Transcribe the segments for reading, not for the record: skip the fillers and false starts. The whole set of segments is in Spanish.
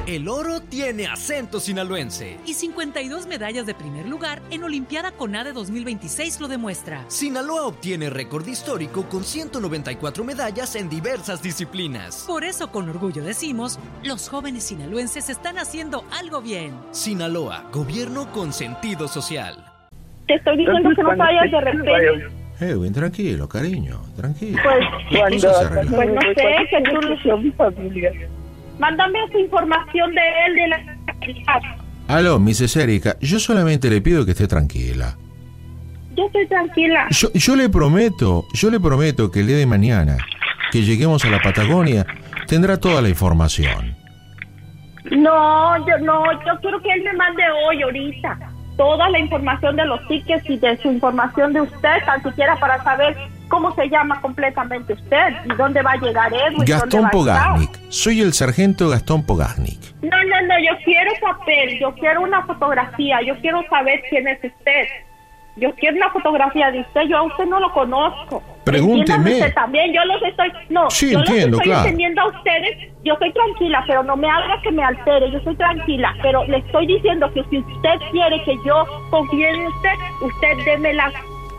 El oro tiene acento sinaloense. Y 52 medallas de primer lugar en Olimpiada CONADE 2026 lo demuestra. Sinaloa obtiene récord histórico con 194 medallas en diversas disciplinas. Por eso con orgullo decimos, los jóvenes sinaloenses están haciendo algo bien. Sinaloa, gobierno con sentido social. Te estoy diciendo que no vayas de repente. Edwin, tranquilo, cariño, tranquilo. Pues, Eso se arregla. pues no sé, que tú... Mándame su información de él, de la... Aló, Mrs. Erika, yo solamente le pido que esté tranquila. Yo estoy tranquila. Yo le prometo que el día de mañana, que lleguemos a la Patagonia, tendrá toda la información. No, yo quiero que él me mande hoy, ahorita, toda la información de los tickets y de su información de usted, tan siquiera para saber cómo se llama completamente usted y dónde va a llegar Edwin. Gastón Pogaznik. Soy el sargento Gastón Pogaznik. No, yo quiero papel, yo quiero una fotografía, yo quiero saber quién es usted. Yo quiero una fotografía de usted, yo a usted no lo conozco. Pregúnteme. Usted también, yo los estoy... No, sí, yo entiendo, los estoy claro. entendiendo a ustedes, yo estoy tranquila, pero no me haga que me altere, yo estoy tranquila, pero le estoy diciendo que si usted quiere que yo confíe en usted deme las...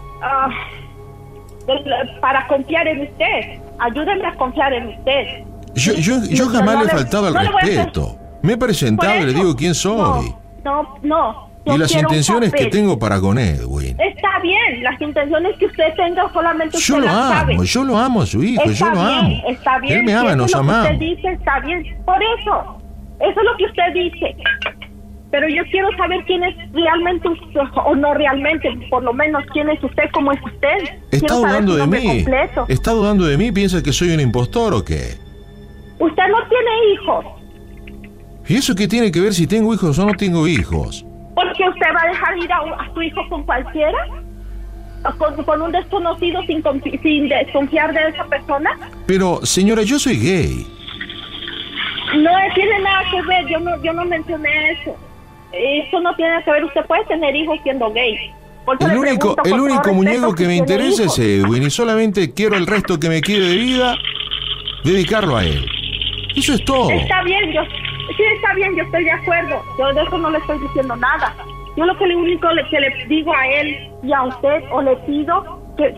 para confiar en usted, ayúdenme a confiar en usted. Yo jamás le he faltado al respeto. Me he presentado y le digo quién soy. No. Y las intenciones que tengo para con Edwin. Está bien, las intenciones que usted tenga solamente usted las sabe. Yo lo amo a su hijo, Está yo lo bien, amo. Está bien, Él me ama, nos amamos. Usted dice, está bien, por eso es lo que usted dice. Pero yo quiero saber quién es realmente usted, o no realmente, por lo menos quién es usted, cómo es usted. Está dudando de mí. Completo. ¿Está dudando de mí? ¿Piensa que soy un impostor o qué? Usted no tiene hijos. ¿Y eso qué tiene que ver si tengo hijos o no tengo hijos? ¿Porque usted va a dejar ir a su hijo con cualquiera? ¿Con un desconocido sin desconfiar de esa persona? Pero, señora, yo soy gay. No tiene nada que ver, yo no mencioné eso. Eso no tiene que ver, usted puede tener hijos siendo gay. El único muñeco que me interesa es Edwin y solamente quiero el resto que me quede de vida dedicarlo a él. Eso es todo. Está bien, yo estoy de acuerdo. Yo de eso no le estoy diciendo nada. Yo lo único que le digo a él y a usted, o le pido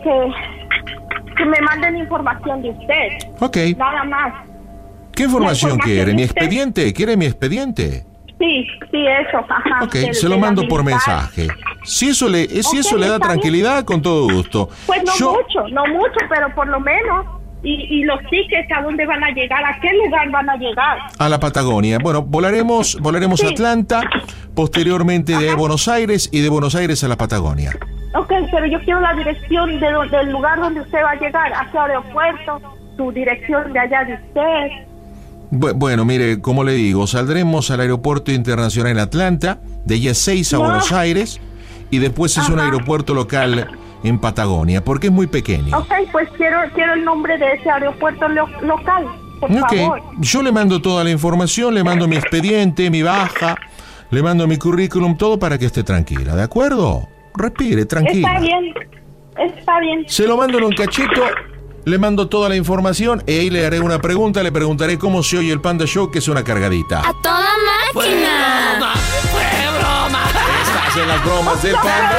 que me manden información de usted. Ok. Nada más. ¿Qué información quiere? ¿Mi expediente? ¿Quiere mi expediente? Sí, eso, ajá. Ok, se lo mando por mensaje. Si eso le da tranquilidad, con todo gusto. Pues no mucho, pero por lo menos. Y los tickets, ¿a dónde van a llegar? ¿A qué lugar van a llegar? A la Patagonia. Bueno, volaremos a Atlanta, posteriormente de Buenos Aires y de Buenos Aires a la Patagonia. Ok, pero yo quiero la dirección del lugar donde usted va a llegar, a qué aeropuerto, su dirección de allá de usted. Bueno, mire, como le digo, saldremos al aeropuerto internacional en Atlanta, de allá 6 a Buenos Aires, y después es un aeropuerto local en Patagonia, porque es muy pequeño. Ok, pues quiero el nombre de ese aeropuerto local, por favor. Yo le mando toda la información, le mando mi expediente, mi baja, le mando mi currículum, todo para que esté tranquila, ¿de acuerdo? Respire, tranquila. Está bien. Se lo mando en un cachito, le mando toda la información y ahí le haré una pregunta, le preguntaré cómo se oye el Panda Show, que es una cargadita. ¡A toda máquina! ¡Fue broma! Estás en las bromas del Panda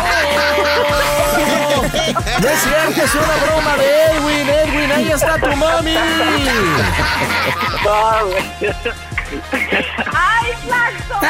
No es cierto, es una broma de Edwin, ahí está tu mami. ¡Ay, Flaxo!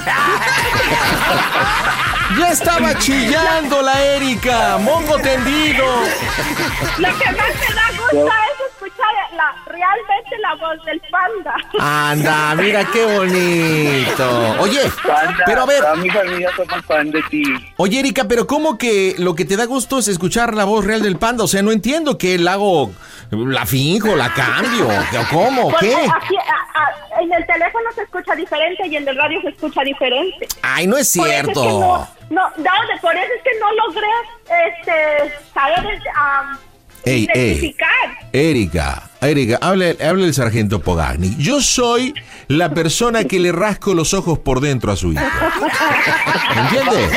Ya estaba chillando la Erika, mongo tendido. Lo que más me da gusto es escuchar realmente la voz del Panda. Anda, mira qué bonito. Oye, Panda, pero a ver. toda mi familia somos fan de ti. Oye, Erika, pero ¿cómo que lo que te da gusto es escuchar la voz real del Panda? O sea, no entiendo que la hago, la finjo, la cambio, ¿cómo? ¿Qué? Aquí, en el teléfono se escucha diferente y en el radio se escucha diferente. Ay, no es cierto. Por eso es que no logré saber identificar. Erika, hable el sargento Pogaznik. Yo soy la persona que le rasco los ojos por dentro a su hijo. ¿Entiendes?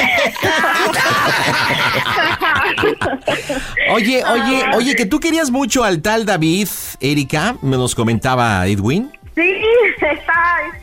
Oye, que tú querías mucho al tal David, Erika, me nos comentaba Edwin. Sí, está